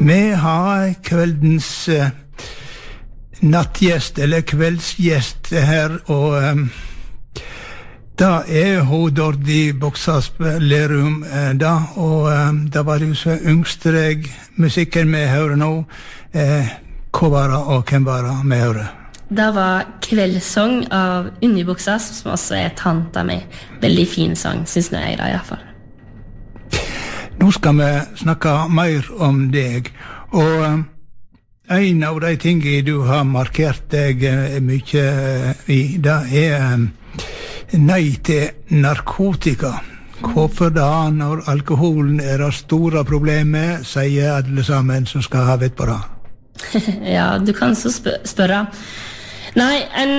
Vi har kveldens nattgjest, eller kveldsgjest her, og da hun Dordi Boksas Lerum da, og da var det jo så yngstreg musikken vi hører nå. Hva var det, og hvem var det vi hører? Det var Kveldssang av Unni Boksas, som også tanta mi. Veldig fin sang, synes jeg da i hvert fall. Nå skal vi snakke mer om deg, og en av de tingene du har markert deg mye i, det nei til narkotika. Hvorfor da, når alkoholen det store problemet, sier alle sammen som skal ha vett på det? Ja, du kan så spørre. Nei,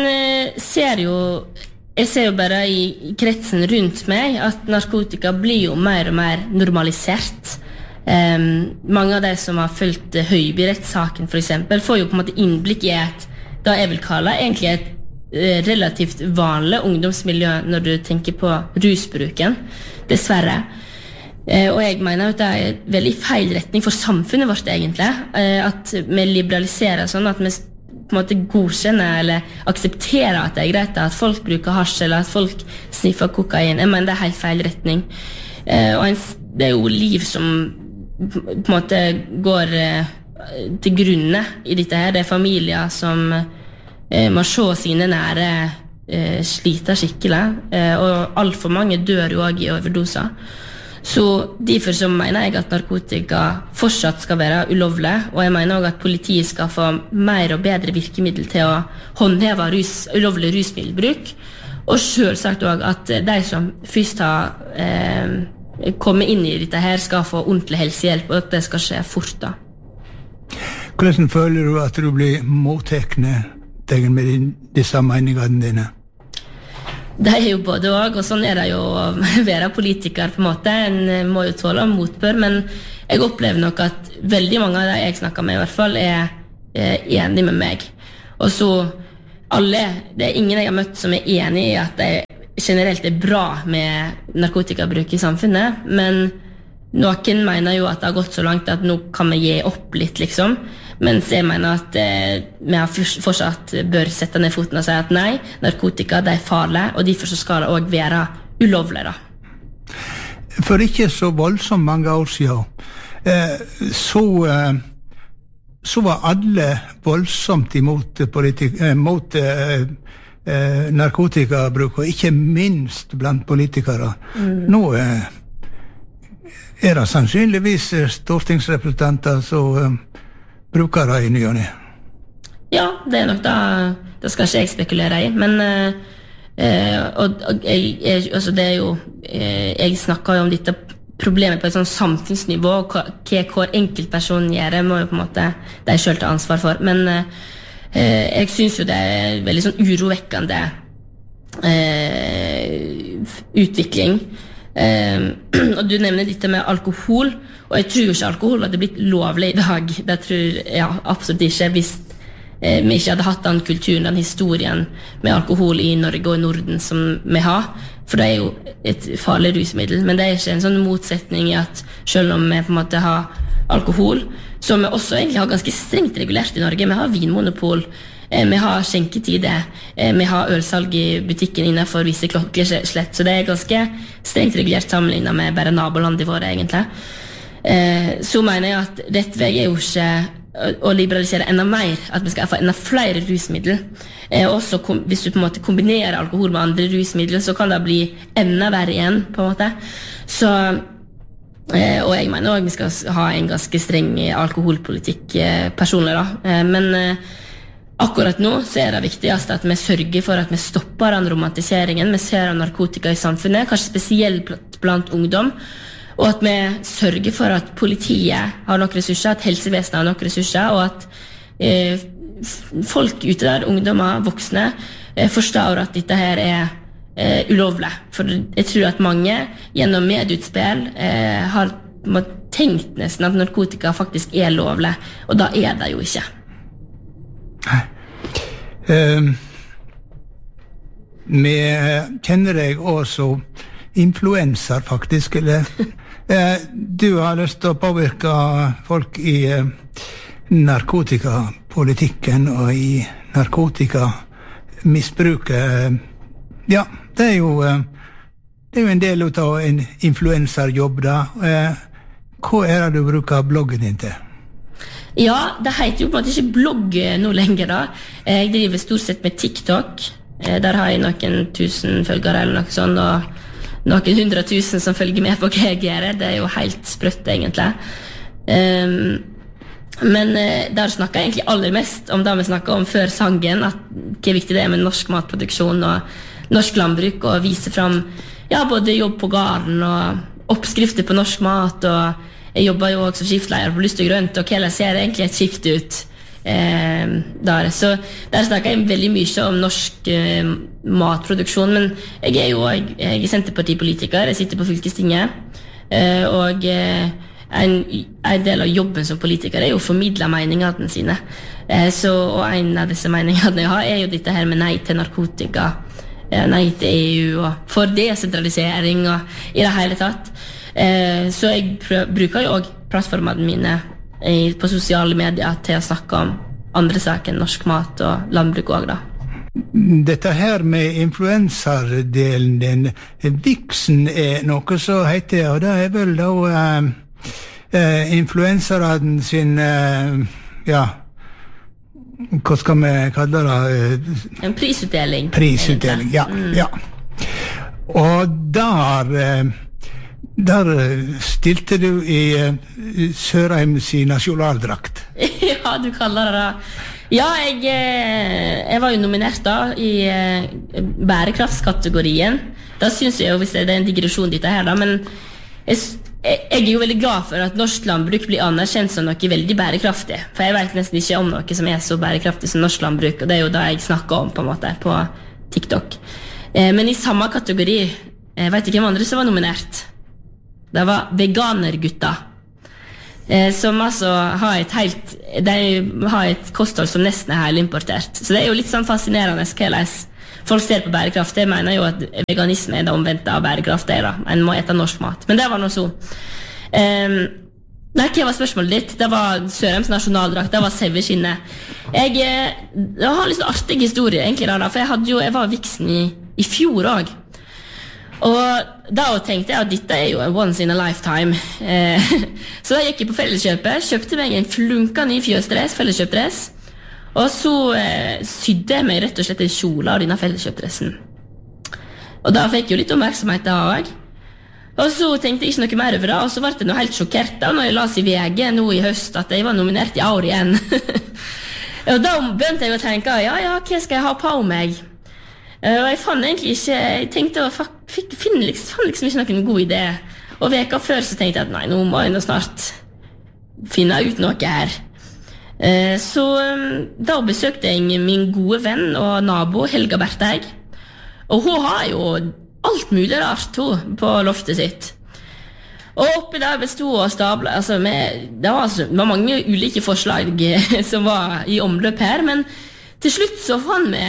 jeg ser jo bare i kretsen rundt meg at narkotika blir jo mer og mer normalisert. Mange av de som har fulgt Høiby-rettssaken for eksempel, får jo på en måte innblikk i da jeg vil kalle egentlig et relativt vanlig ungdomsmiljø når du tenker på rusbruken, dessverre. Og jeg mener at det en veldig feil retning for samfunnet vårt egentlig, at vi liberaliserer sånn at vi på en måte godkjenner eller aksepterer at det greit at folk bruker hasj eller at folk sniffer kokain. Jeg mener det helt feil retning. Og det jo liv som på en måte går til grunne i dette her. Det familier som må se sine nære sliter skikkelig, og alt for mange dør jo også i overdoser. Så derfor så mener jeg at narkotika fortsatt skal være ulovlig, og jeg mener også at politiet skal få mer og bedre virkemiddel til å håndheve ulovlig rusmiddelbruk, og selvsagt også at de som først har kommet inn i dette her skal få ordentlig helsehjelp, og at det skal skje fort da. Hvordan føler du at du blir mottekne med disse meningene dine? Det jo både og sånn det jo å være politiker på en måte. En må jo tåle motbør, men jeg opplever nok at veldig mange av de jeg snakker med i hvert fall enige med meg. Og så alle, det ingen jeg har møtt som enig i at det generelt bra med narkotikabruk i samfunnet, men noen mener jo at det har gått så langt at nå kan vi gi opp litt liksom. Mens jeg mener at vi fortsatt bør sette ned foten og si at nei, narkotika det farlig, og derfor så skal det også være ulovlig da. For ikke så voldsomt mange år siden, så var alle voldsomt imot narkotikabruk, og ikke minst blant politikere. Nå det sannsynligvis stortingsrepresentanter som bruker det i ny og ny. Ja, det nok det skal ikke jeg spekulere i, men altså det jo jeg snakker jo om dette problemet på et sånn samfunnsnivå, og hva enkeltperson gjør, må jo på en måte de selv ta ansvar for, men jeg synes jo det veldig sånn urovekkende utvikling. Og du nevner dette med alkohol, og jeg tror jo ikke alkohol hadde blitt lovlig i dag. Det tror jeg absolutt ikke hvis vi ikke hadde hatt den kulturen, den historien med alkohol i Norge og i Norden som vi har, for det jo et farlig rusmiddel, men det ikke en sånn motsetning i at selv om vi på en måte har alkohol, som vi også egentlig har ganske strengt regulert i Norge. Vi har vinmonopol, vi har skjenketider, vi har ølsalg i butikken innenfor visse klokkeslett, så det ganske strengt regulert sammenlignet med bare nabolandet våre egentlig. Så mener jeg at rett vei jo ikke å liberalisere enda mer, at vi skal få enda flere rusmidler. Også hvis du på en måte kombinerer alkohol med andre rusmidler, så kan det bli enda verre igjen på en måte. Så, og jeg mener også at vi skal ha en ganske streng alkoholpolitikk personlig da, men akkurat nå så det viktigst at vi sørger for at vi stopper den romantiseringen vi ser av narkotika i samfunnet, kanskje spesielt blant ungdom, og at vi sørger for at politiet har nok ressurser, at helsevesenet har nok ressurser, og at folk ute der, ungdommer, voksne, forstår at dette her ulovlig. For jeg tror at mange gjennom medieutspill har tenkt nesten at narkotika faktisk lovlig, og da det jo ikke. Vi kjenner deg også influenser faktisk, eller Du har lyst til å påvirke folk i narkotikapolitikken og i narkotikamisbruket. Ja, det er jo en del av en influencerjobb da. Hva er det du bruker bloggen din til? Ja, det heter jo på en måte ikke blogg nå lenger da. Jeg driver stort sett med TikTok. Der har jeg noen 1000 følgere eller noe sånt, og noen 100 000 som følger med på hva jeg gjør. Det er jo helt sprøtt egentlig. Men der snakker jeg egentlig aller mest om det vi snakket om før sangen, at hvor viktig det er med norsk matproduksjon og norsk landbruk, og vise fram både jobb på gården og oppskrifter på norsk mat, og jeg jobber jo også som skiftleier på Lyst og Grønt, og hvordan ser egentlig et skift ut der. Så der snakker jeg veldig mye om norsk matproduksjon, men jeg er senterpartipolitiker, jeg sitter på fylkestinget, og en del av jobben som politiker er jo å formidle meningene sine. Og en av disse meningene jeg har er jo dette her med nei til narkotika, nei til EU og for desentralisering og i det hele tatt. Så jeg bruker jo også plattformene mine på sosiale medier til å snakke om andre saker enn norsk mat og landbruk også da. Dette her med influenserdelen din, Vixen er noe så heter, og det er vel da influenseren sin, hva skal vi kalle det? En prisutdeling. Prisutdeling, ja. Og der stilte du i Sørheims nasjonaldrakt. Ja, du kaller det det. Ja, jeg var jo nominert da i bærekraftskategorien. Da synes jeg jo, hvis det er en digresjon dette her da, men jeg er jo veldig glad for at norsk landbruk blir anerkjent som noe veldig bærekraftig. For jeg vet nesten ikke om noe som er så bærekraftig som norsk landbruk, og det er jo det jeg snakker om på en måte på TikTok. Men i samme kategori, jeg vet ikke hvem andre som var nominert. Det var veganergutta, som altså har et kosthold som nesten er heilimportert. Så det er jo litt sånn fascinerende hvordan folk ser på bærekraft. Jeg mener jo at veganisme er det omvendte av bærekraft. En må ete norsk mat. Men det var noe så. Hva var spørsmålet ditt? Det var Sørheims nasjonaldrakt, det var saueskinnet. Jeg har litt artig historie egentlig da, for jeg var Vixen i fjor også. Og da tenkte jeg at dette er jo en once in a lifetime. Så da gikk jeg på Felleskjøpet, kjøpte meg en flunka ny fjøsdress, Felleskjøpdress, og så sydde jeg meg rett og slett en kjole av denne Felleskjøpdressen. Og da fikk jeg jo litt oppmerksomhet da også. Og så tenkte jeg ikke noe mer over det, og så ble jeg noe helt sjokkert da, når jeg las i VG nå i høst at jeg var nominert i år igjen. Og da begynte jeg å tenke, hva skal jeg ha på meg? Og jeg fant egentlig ikke, jeg tenkte å finne liksom ikke noen god idé. Og veka før så tenkte jeg at nei, nå må jeg nå snart finne ut noe her. Så da besøkte jeg min gode venn og nabo Helga Berteg. Og hun har jo alt mulig rart på loftet sitt. Og oppi der bestod og stablet, det var mange ulike forslag som var i omløp her, men til slutt så fant vi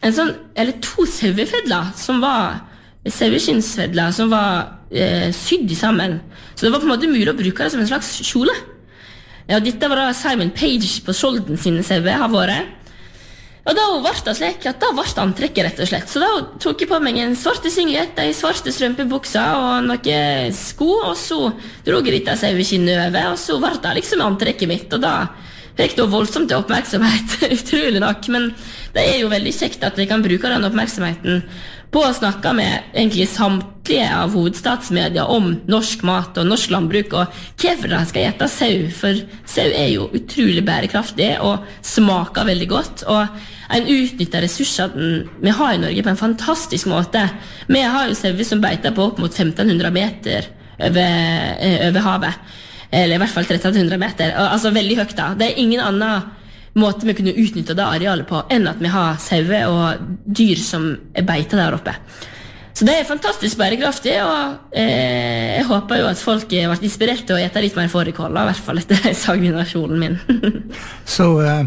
to sauefedler som var saueskinnsfedler som var sydd sammen. Så det var på en måte mulig å bruke det som en slags kjole. Ja, dette var da Simon Page på skjolden sine sauer har vært. Og da ble det slik at da ble antrekket rett og slett. Så da tok jeg på meg en svarte singlet, en svarte strømpebukser og noen sko, og så drog jeg dette saueskinnet over, og så ble det liksom antrekket mitt, og da fikk det voldsomt oppmerksomhet, utrolig nok, men det er jo veldig kjekt at vi kan bruke den oppmerksomheten på å snakke med egentlig samtlige av hovedstatsmedia om norsk mat og norsk landbruk, og hvorfor de skal gjette sau, for sau er jo utrolig bærekraftig og smaker veldig godt, og en utnytter ressursene vi har i Norge på en fantastisk måte. Vi har jo sauer som beiter på opp mot 1500 meter over havet, eller i hvert fall 1300 meter, altså veldig høyt da. Det er ingen annen måte vi kunne utnytte det arealet på enn at vi har sauer og dyr som beiter der oppe. Så det er fantastisk bærekraftig, og jeg håper jo at folk har vært inspirert til å gjette litt mer fårikål, i hvert fall etter sagnasjonen min. Så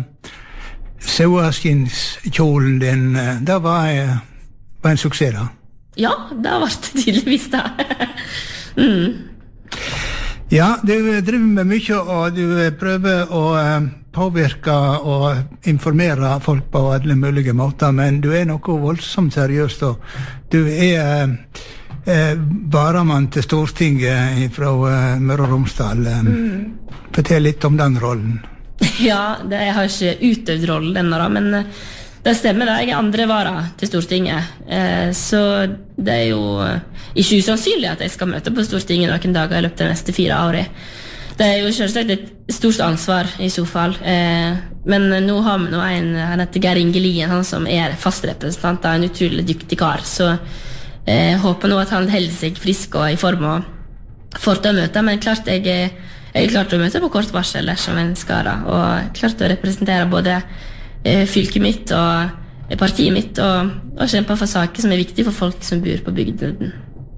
saueskinnskjolen din, det var en suksess da? Ja, det har vært tydeligvis da. Ja, du driver med mye, og du prøver å påvirke og informere folk på alle mulige måter, men du noe voldsomt seriøst, og du varamann til Stortinget fra Møre og Romsdal. Fortell litt om den rollen. Ja, jeg har ikke utøvd rollen ennå, men det stemmer da, jeg andre vara til Stortinget. Så det jo ikke usannsynlig at jeg skal møte på Stortinget noen dager I løpet av de neste 4 årene. Det jo selvsagt et stort ansvar I så fall. Men nå har vi en, han heter Geir Inge Lien, han som fast representant, en utrolig dyktig kar. Så jeg håper nå at han holder seg frisk og I form og får til å møte, men klart jeg klart å møte på kort varsel som en skara, og klart å representere både fylket mitt og partiet mitt og kjempe for saker som viktige for folk som bor på bygden.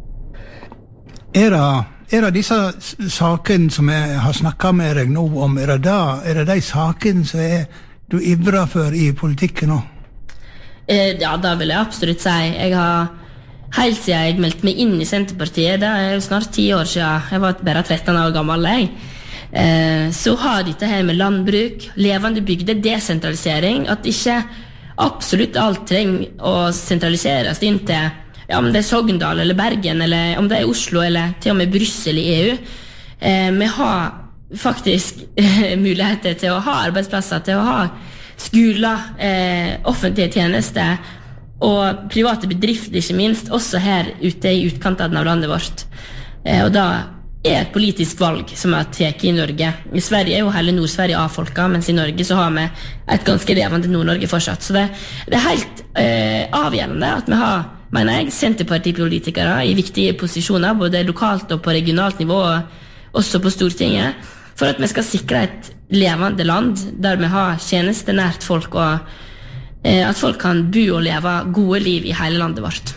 Det disse sakene som jeg har snakket med deg nå om, det de sakene som du ivrer for I politikken nå? Ja, da vil jeg absolutt si. Jeg har helt siden jeg meldte meg inn I Senterpartiet, det jo snart 10 år siden, jeg var bare 13 år gammel, så har dette her med landbruk, levende bygder, desentralisering, at ikke absolutt alt trenger å sentraliseres inn til, ja, om det Sogndal eller Bergen, eller om det Oslo, eller til og med Brussel I EU. Vi har faktisk muligheter til å ha arbeidsplasser, til å ha skoler, offentlige tjenester, og private bedrifter ikke minst, også her ute I utkanten av landet vårt. Og da et politisk valg som tatt I Norge. I Sverige jo hele Nord-Sverige avfolket, mens I Norge så har vi et ganske levende Nord-Norge fortsatt. Så det helt avgjørende at vi har, mener jeg, Senterpartipolitikere I viktige posisjoner, både lokalt og på regionalt nivå, og også på Stortinget, for at vi skal sikre et levende land, der vi har tjenester nært folk, og at folk kan bo og leve gode liv I hele landet vårt.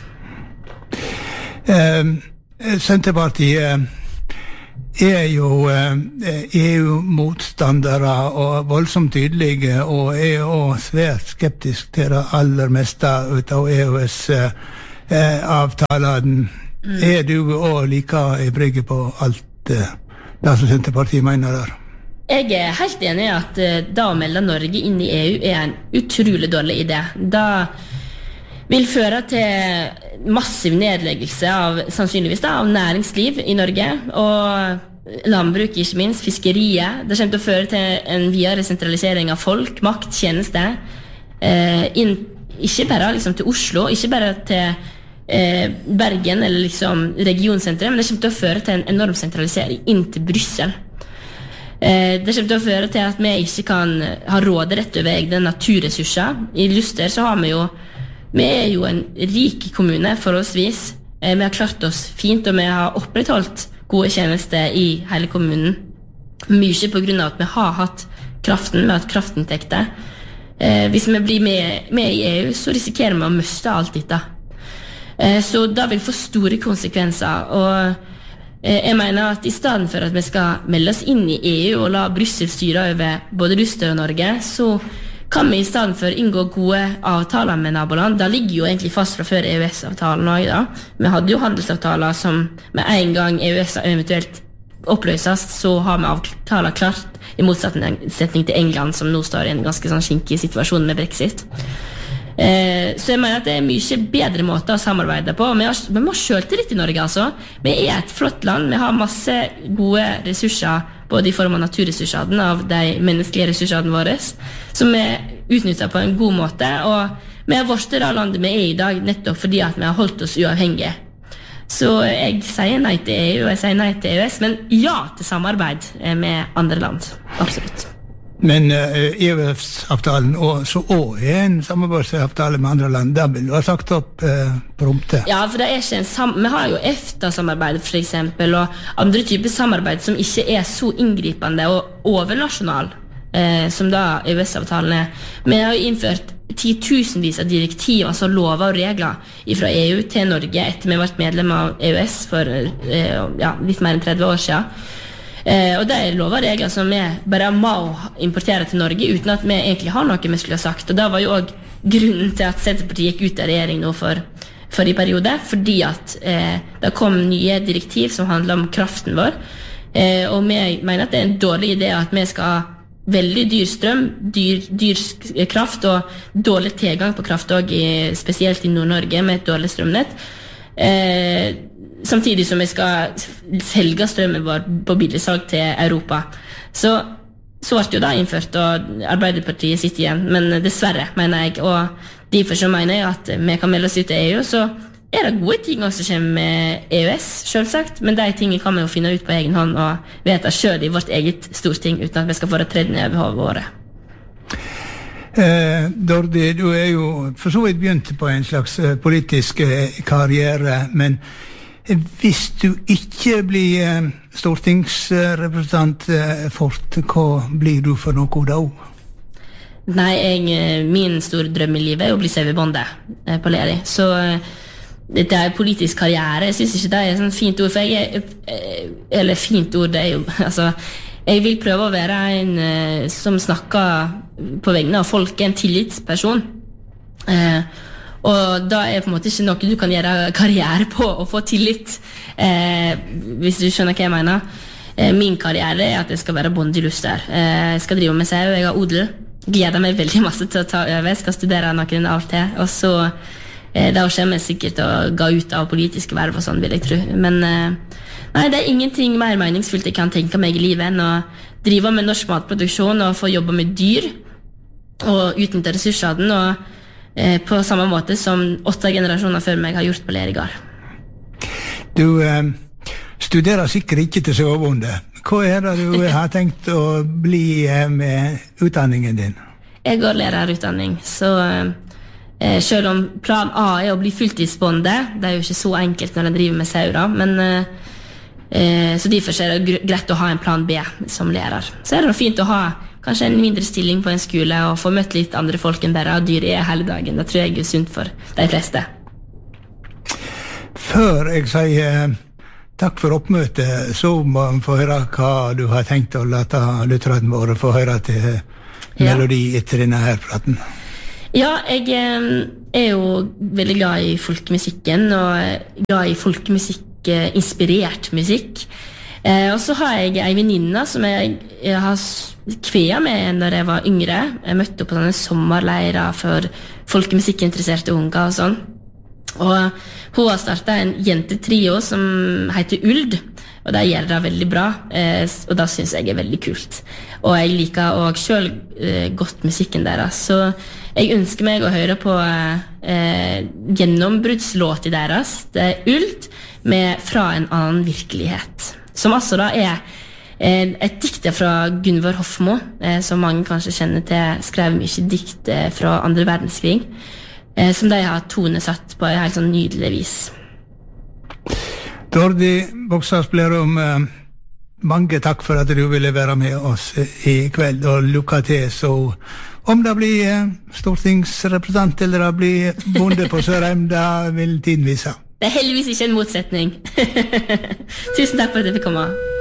Senterpartiet jo EU-motstandere og voldsomt tydelige, og også svært skeptisk til det aller meste ut av EØS-avtalen. Du også like ivrig på alt det som Senterpartiet mener der? Jeg helt enig I at da å melde Norge inn I EU en utrolig dårlig idé. Da vil føre til massiv nedleggelse av, sannsynligvis da, av næringsliv I Norge, og landbruk ikke minst, fiskeriet. Det kommer til å føre til en videre sentralisering av folk, makt, tjenester, ikke bare liksom, til Oslo, ikke bare til Bergen eller liksom, regionsentret, men det kommer til å føre til en enorm sentralisering inn til Brussel. Det kommer til å føre til at vi ikke kan ha råderett over egne naturressurser. I Luster så har vi jo en rik kommune forholdsvis. Vi har klart oss fint, og vi har opprettholdt gode tjenester I hele kommunen. Mye på grunn av at vi har hatt kraften, vi har hatt kraftinntekter. Hvis vi blir med I EU, så risikerer vi å miste alt dette. Så det vil få store konsekvenser, og jeg mener at I stedet for at vi skal melde oss inn I EU og la Brussel styre over både Luster og Norge, så kan vi I stedet for inngå gode avtaler med naboland. Det ligger jo egentlig fast fra før EØS-avtalen også, da. Vi hadde jo handelsavtaler som med en gang EØS eventuelt oppløses, så har vi avtaler klart I motsetning til England, som nå står I en ganske sånn skinkig situasjon med Brexit. Så jeg mener at det mye bedre måter å samarbeide på. Vi må selvtillit I Norge, altså. Vi et flott land, vi har masse gode ressurser, både I form av naturressursene, av de menneskelige ressursene våre, som vi utnytter på en god måte, og vi har vært det landet vi I dag, nettopp fordi at vi har holdt oss uavhengige. Så jeg sier nei til EU, og jeg sier nei til EØS, men ja til samarbeid med andre land, absolutt. Men EØS-avtalen så også en samarbeidsavtale med andre land, det vil du ha sagt opp prompte. Ja, for det ikke vi har jo EFTA-samarbeid for eksempel, og andre typer samarbeid som ikke så inngripende og overnasjonal som da EØS-avtalen Vi har jo innført 10.000-vis av direktiv, altså lover og regler fra EU til Norge etter vi har vært medlem av EØS for litt mer enn 30 år siden. Og det lover og regler som vi bare må importere til Norge uten at vi egentlig har noe vi skulle ha sagt. Og det var jo også grunnen til at Senterpartiet gikk ut av regjering nå for I periode, fordi at det kom nye direktiv som handler om kraften vår, Og vi mener at det en dårlig idé at vi skal ha veldig dyr strøm, dyr kraft og dårlig tilgang på kraft også, spesielt i Nord-Norge med et dårlig strømnett. Samtidig som vi skal selge strømmen vår på billigsalg til Europa. Så ble det jo da innført, og Arbeiderpartiet sitter igjen, men dessverre, mener jeg. Og derfor så mener jeg at vi kan melde oss ut til EU, så det gode ting også som kommer med EØS, selvsagt, men de tingene kan vi jo finne ut på egen hånd og vedta selv i vårt eget storting, uten at vi skal få det tredd ned over hodet våre. Dordi, du jo for så vidt begynt på en slags politisk karriere, men hvis du ikke blir stortingsrepresentant fort, hva blir du for noe da? Nei, min store drøm i livet å bli sauebonde på Leri, så det politisk karriere, jeg synes ikke det et sånt fint ord, for eller fint ord, det jo, altså, jeg vil prøve å være en som snakker på vegne av folk, en tillitsperson, og da på en måte ikke noe du kan gjøre karriere på å få tillit, hvis du skjønner hva jeg mener. Min karriere at jeg skal være bonde i Luster, jeg skal drive med sau, jeg har odel, gleder meg veldig masse til å ta over, jeg skal studere noen av til, og så da kommer jeg sikkert å gå ut av politiske verv og sånn, vil jeg tro. Men nei, det ingenting mer meningsfullt jeg kan tenke meg i livet enn å drive med norsk matproduksjon og få jobbe med dyr og utnytte ressursene og på samme måte som 8 generasjoner før meg har gjort på Lerigard. Du studerer sikkert ikke til sauebonde. Hva det du har tenkt å bli med utdanningen din? Jeg går lærerutdanning, så selv om plan A å bli fulltidsbonde, det jo ikke så enkelt når en driver med sauer, men så derfor er det greit å ha en plan B som lærer. Så det fint å ha kanskje en mindre stilling på en skole og få møtt litt andre folk enn bare dyr hele dagen. Det tror jeg sunt for de fleste. Før jeg sier takk for oppmøtet, så må vi få høre hva du har tenkt å late lytterne våre få høre til melodi etter denne her praten. Ja, jeg jo veldig glad i folkemusikken, og glad i folkemusikk-inspirert musikk. Og så har jeg en venninne som jeg har kvea med da jeg var yngre. Jeg møtte henne på sånne sommerleirer for folkemusikkinteresserte unger og sånn. Og hun har startet en jentetrio som heter Uld, og det gjør det veldig bra, og det synes jeg veldig kult. Og jeg liker også selv godt musikken deres, så jeg ønsker meg å høre på gjennombruddslåten deres, det Uld, med Fra en annen virkelighet, som altså da et dikt fra Gunvor Hofmo, som mange kanskje kjenner til, skrev mye dikt fra andre verdenskrig, som de har tonesatt på et helt sånn nydelig vis. Dordi Boksasblerum, mange takk for at du ville være med oss i kveld, og lykke til. Så om det blir stortingsrepresentant eller det blir bonde på Sørheim, det vil tiden vise. Det heldigvis ikke en motsetning. Tusen takk for at du fikk komme.